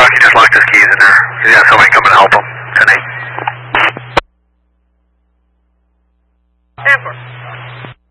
truck, he just locked his keys in there. He's got somebody coming to help him.